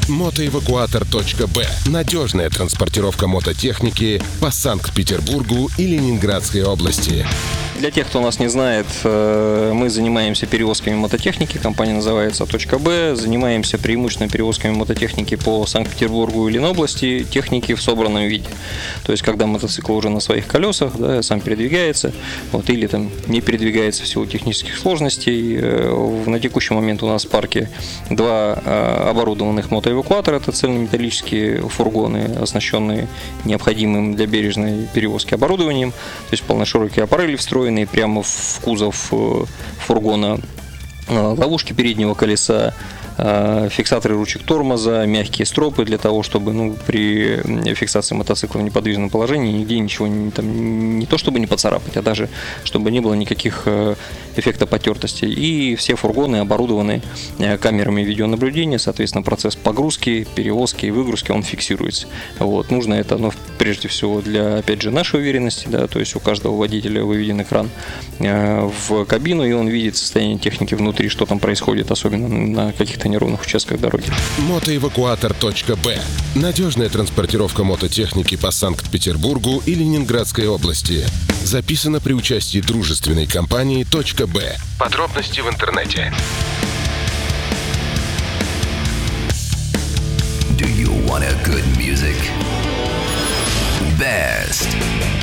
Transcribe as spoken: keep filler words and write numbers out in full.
Мотоэвакуатор точка бэ. Надежная транспортировка мототехники по Санкт-Петербургу и Ленинградской области. Для тех, кто нас не знает, мы занимаемся перевозками мототехники, компания называется «Точка Б», занимаемся преимущественно перевозками мототехники по Санкт-Петербургу и Ленобласти, техники в собранном виде. То есть, когда мотоцикл уже на своих колесах, да, сам передвигается, вот, или там не передвигается в силу технических сложностей. На текущий момент у нас в парке два оборудованных мотоэвакуатора, это цельнометаллические фургоны, оснащенные необходимым для бережной перевозки оборудованием, то есть полноширокие аппарели встроенные прямо в кузов фургона, ловушки переднего колеса, фиксаторы ручек тормоза, мягкие стропы для того, чтобы, ну, при фиксации мотоцикла в неподвижном положении нигде ничего не, там, не то чтобы не поцарапать, а даже чтобы не было никаких эффекта потертости. И все фургоны оборудованы камерами видеонаблюдения, соответственно, процесс погрузки, перевозки и выгрузки он фиксируется. Вот. Нужно это, ну, прежде всего для, опять же, нашей уверенности, да, то есть у каждого водителя выведен экран в кабину, и он видит состояние техники внутри, что там происходит, особенно на каких-то неровных участках дороги. Мотоэвакуатор точка бэ. Надежная транспортировка мототехники по Санкт-Петербургу и Ленинградской области. Записано при участии дружественной компании «Точка Б». Подробности в интернете. Do you want a good music? Best